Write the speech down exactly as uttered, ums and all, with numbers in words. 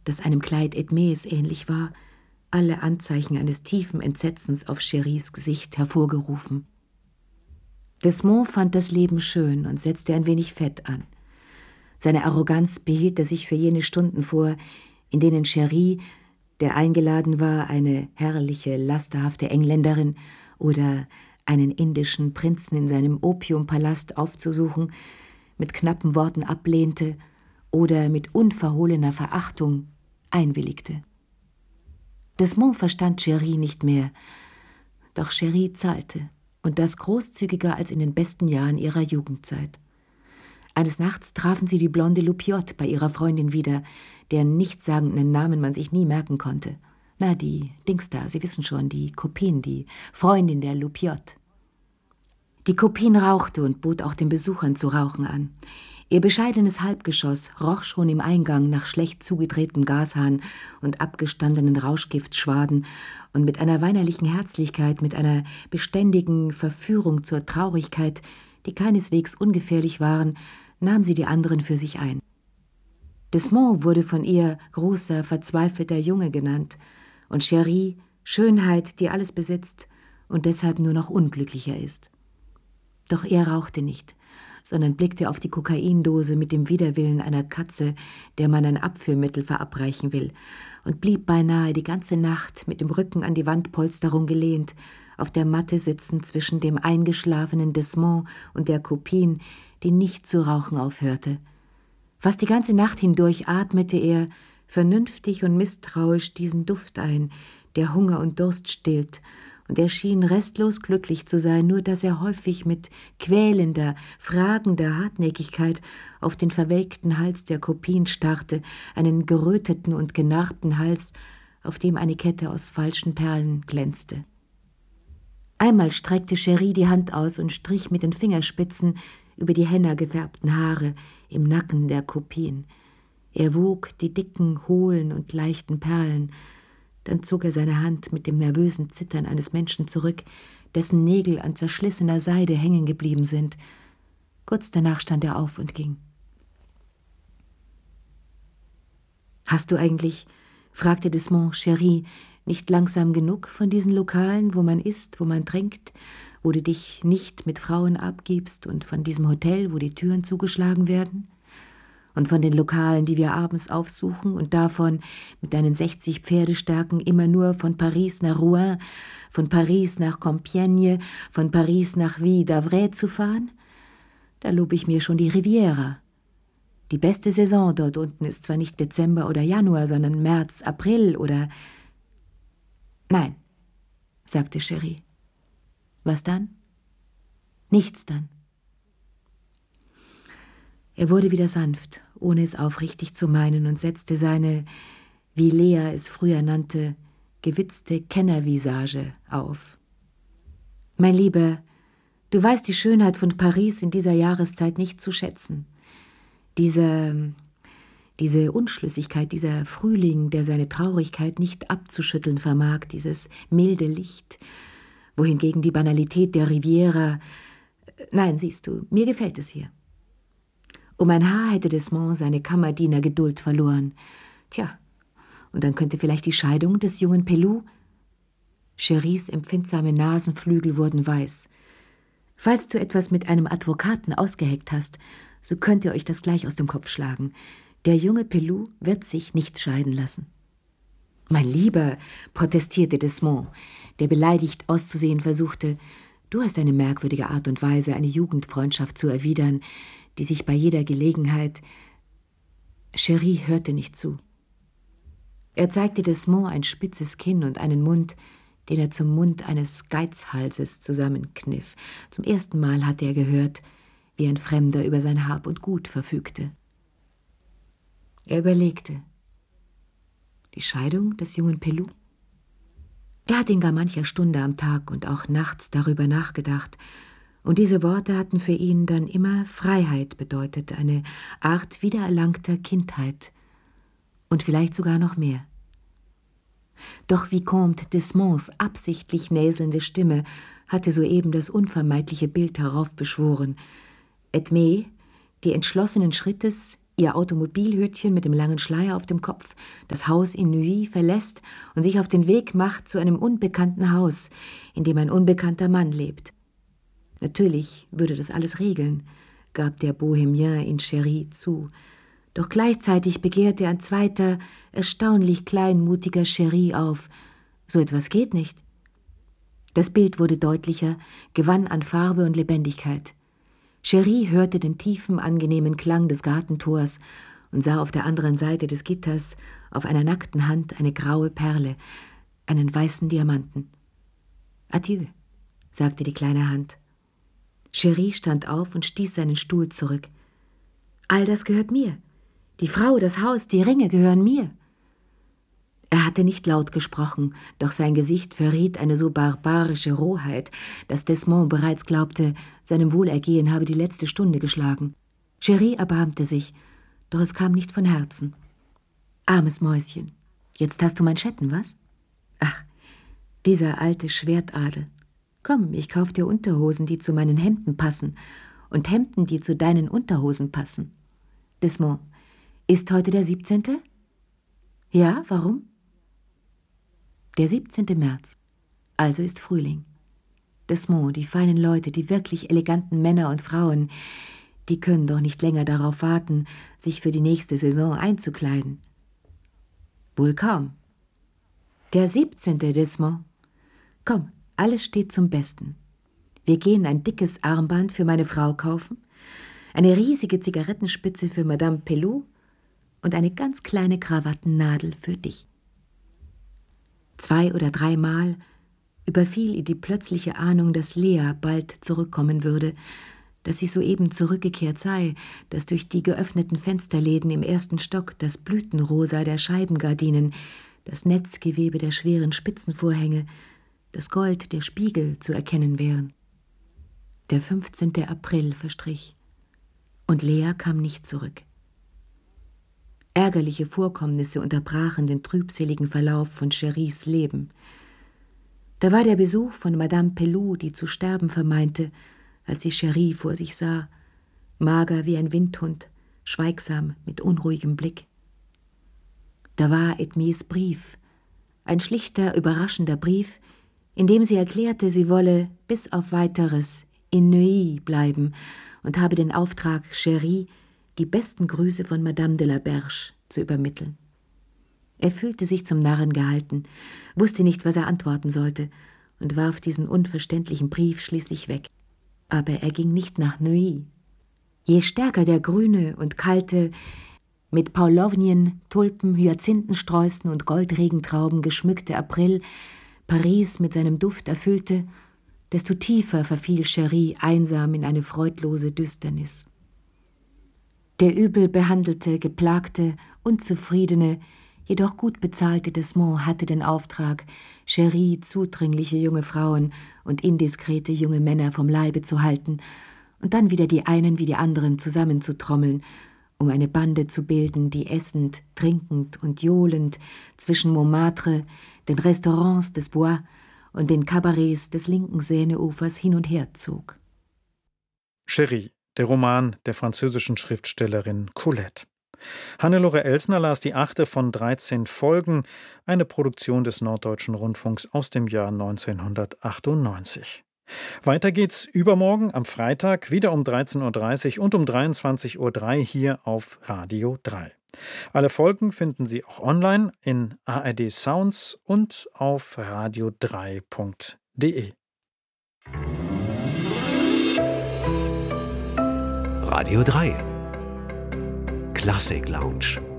das einem Kleid Edmés ähnlich war, alle Anzeichen eines tiefen Entsetzens auf Chérys Gesicht hervorgerufen. Desmond fand das Leben schön und setzte ein wenig Fett an. Seine Arroganz behielt er sich für jene Stunden vor, in denen Chéri, der eingeladen war, eine herrliche, lasterhafte Engländerin oder einen indischen Prinzen in seinem Opiumpalast aufzusuchen, mit knappen Worten ablehnte oder mit unverhohlener Verachtung einwilligte. Desmond verstand Chéri nicht mehr, doch Chéri zahlte, und das großzügiger als in den besten Jahren ihrer Jugendzeit. Eines Nachts trafen sie die blonde Loupiotte bei ihrer Freundin wieder, deren nichtssagenden Namen man sich nie merken konnte. Na, die Dings da, Sie wissen schon, die Copine, die Freundin der Loupiotte. Die Copine rauchte und bot auch den Besuchern zu rauchen an. Ihr bescheidenes Halbgeschoss roch schon im Eingang nach schlecht zugedrehtem Gashahn und abgestandenen Rauschgiftschwaden, und mit einer weinerlichen Herzlichkeit, mit einer beständigen Verführung zur Traurigkeit, die keineswegs ungefährlich waren, nahm sie die anderen für sich ein. Desmond wurde von ihr großer, verzweifelter Junge genannt und Chéri Schönheit, die alles besitzt und deshalb nur noch unglücklicher ist. Doch er rauchte nicht, sondern blickte auf die Kokaindose mit dem Widerwillen einer Katze, der man ein Abführmittel verabreichen will, und blieb beinahe die ganze Nacht mit dem Rücken an die Wandpolsterung gelehnt, auf der Matte sitzend zwischen dem eingeschlafenen Desmond und der Copine, die nicht zu rauchen aufhörte. Fast die ganze Nacht hindurch atmete er, vernünftig und misstrauisch, diesen Duft ein, der Hunger und Durst stillt, und er schien restlos glücklich zu sein, nur dass er häufig mit quälender, fragender Hartnäckigkeit auf den verwelkten Hals der Copine starrte, einen geröteten und genarbten Hals, auf dem eine Kette aus falschen Perlen glänzte. Einmal streckte Chéri die Hand aus und strich mit den Fingerspitzen über die henna gefärbten Haare im Nacken der Copine. Er wog die dicken, hohlen und leichten Perlen. Dann zog er seine Hand mit dem nervösen Zittern eines Menschen zurück, dessen Nägel an zerschlissener Seide hängen geblieben sind. Kurz danach stand er auf und ging. »Hast du eigentlich«, fragte Desmond Chéri, »nicht langsam genug von diesen Lokalen, wo man isst, wo man trinkt, wo du dich nicht mit Frauen abgibst, und von diesem Hotel, wo die Türen zugeschlagen werden? Und von den Lokalen, die wir abends aufsuchen, und davon, mit deinen sechzig Pferdestärken, immer nur von Paris nach Rouen, von Paris nach Compiègne, von Paris nach Ville d'Avray zu fahren? Da lobe ich mir schon die Riviera. Die beste Saison dort unten ist zwar nicht Dezember oder Januar, sondern März, April oder...« »Nein«, sagte Chéri. »Was dann?« »Nichts dann.« Er wurde wieder sanft, ohne es aufrichtig zu meinen, und setzte seine, wie Lea es früher nannte, gewitzte Kennervisage auf. »Mein Lieber, du weißt die Schönheit von Paris in dieser Jahreszeit nicht zu schätzen. Diese, diese Unschlüssigkeit, dieser Frühling, der seine Traurigkeit nicht abzuschütteln vermag, dieses milde Licht, wohingegen die Banalität der Riviera... Nein, siehst du, mir gefällt es hier.« Um ein Haar hätte Desmond seine Kammerdiener-Geduld verloren. Tja, und dann könnte vielleicht die Scheidung des jungen Pelou... Chérys empfindsame Nasenflügel wurden weiß. »Falls du etwas mit einem Advokaten ausgeheckt hast, so könnt ihr euch das gleich aus dem Kopf schlagen. Der junge Pelou wird sich nicht scheiden lassen.« »Mein Lieber«, protestierte Desmond, der beleidigt auszusehen versuchte, »du hast eine merkwürdige Art und Weise, eine Jugendfreundschaft zu erwidern, die sich bei jeder Gelegenheit...« Chéri hörte nicht zu. Er zeigte Desmond ein spitzes Kinn und einen Mund, den er zum Mund eines Geizhalses zusammenkniff. Zum ersten Mal hatte er gehört, wie ein Fremder über sein Hab und Gut verfügte. Er überlegte. Die Scheidung des jungen Pelou? Er hatte in gar mancher Stunde am Tag und auch nachts darüber nachgedacht, und diese Worte hatten für ihn dann immer Freiheit bedeutet, eine Art wiedererlangter Kindheit und vielleicht sogar noch mehr. Doch Vicomte Desmonds absichtlich näselnde Stimme hatte soeben das unvermeidliche Bild heraufbeschworen. Edmé, die entschlossenen Schrittes, ihr Automobilhütchen mit dem langen Schleier auf dem Kopf, das Haus in Neuilly verlässt und sich auf den Weg macht zu einem unbekannten Haus, in dem ein unbekannter Mann lebt. Natürlich würde das alles regeln, gab der Bohemien in Chéri zu, doch gleichzeitig begehrte ein zweiter, erstaunlich kleinmutiger Chéri auf. So etwas geht nicht. Das Bild wurde deutlicher, gewann an Farbe und Lebendigkeit. Chéri hörte den tiefen, angenehmen Klang des Gartentors und sah auf der anderen Seite des Gitters auf einer nackten Hand eine graue Perle, einen weißen Diamanten. »Adieu«, sagte die kleine Hand. Chéri stand auf und stieß seinen Stuhl zurück. »All das gehört mir. Die Frau, das Haus, die Ringe gehören mir.« Er hatte nicht laut gesprochen, doch sein Gesicht verriet eine so barbarische Rohheit, dass Desmond bereits glaubte, seinem Wohlergehen habe die letzte Stunde geschlagen. Chéri erbarmte sich, doch es kam nicht von Herzen. »Armes Mäuschen, jetzt hast du Manschetten, was? Ach, dieser alte Schwertadel. Komm, ich kauf dir Unterhosen, die zu meinen Hemden passen, und Hemden, die zu deinen Unterhosen passen. Desmond, ist heute der siebzehnte? Ja, warum? Der siebzehnte März, also ist Frühling. Desmond, die feinen Leute, die wirklich eleganten Männer und Frauen, die können doch nicht länger darauf warten, sich für die nächste Saison einzukleiden. Wohl kaum. Der siebzehnte, Desmond. Komm, alles steht zum Besten. Wir gehen ein dickes Armband für meine Frau kaufen, eine riesige Zigarettenspitze für Madame Pelloux und eine ganz kleine Krawattennadel für dich. Zwei oder dreimal überfiel ihr die plötzliche Ahnung, dass Lea bald zurückkommen würde, dass sie soeben zurückgekehrt sei, dass durch die geöffneten Fensterläden im ersten Stock das Blütenrosa der Scheibengardinen, das Netzgewebe der schweren Spitzenvorhänge, das Gold der Spiegel zu erkennen wären. Der fünfzehnte April verstrich, und Lea kam nicht zurück. Ärgerliche Vorkommnisse unterbrachen den trübseligen Verlauf von Chéris Leben. Da war der Besuch von Madame Pelloux, die zu sterben vermeinte, als sie Chéri vor sich sah, mager wie ein Windhund, schweigsam mit unruhigem Blick. Da war Edmés Brief, ein schlichter, überraschender Brief, in dem sie erklärte, sie wolle bis auf Weiteres in Neuilly bleiben und habe den Auftrag, Chéri die besten Grüße von Madame de la Berge zu übermitteln. Er fühlte sich zum Narren gehalten, wusste nicht, was er antworten sollte und warf diesen unverständlichen Brief schließlich weg. Aber er ging nicht nach Neuilly. Je stärker der grüne und kalte, mit Paulownien, Tulpen, Hyazinthensträußen und Goldregentrauben geschmückte April Paris mit seinem Duft erfüllte, desto tiefer verfiel Chéri einsam in eine freudlose Düsternis. Der übel behandelte, geplagte, unzufriedene, jedoch gut bezahlte Desmond hatte den Auftrag, Chéri zudringliche junge Frauen und indiskrete junge Männer vom Leibe zu halten und dann wieder die einen wie die anderen zusammenzutrommeln, um eine Bande zu bilden, die essend, trinkend und johlend zwischen Montmartre, den Restaurants des Bois und den Kabarets des linken Seineufers hin und her zog. Chéri, der Roman der französischen Schriftstellerin Colette. Hannelore Elsner las die achte von dreizehn Folgen, eine Produktion des Norddeutschen Rundfunks aus dem Jahr neunzehnhundertachtundneunzig. Weiter geht's übermorgen am Freitag wieder um dreizehn Uhr dreißig und um dreiundzwanzig Uhr drei hier auf Radio drei. Alle Folgen finden Sie auch online in A R D Sounds und auf radio drei punkt de. Radio drei Klassik Lounge.